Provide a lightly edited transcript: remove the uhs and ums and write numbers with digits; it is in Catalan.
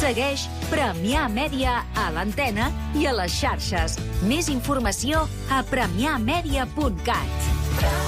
Segueix Premià Mèdia a l'antena i a les xarxes. Més informació a premiamèdia.cat.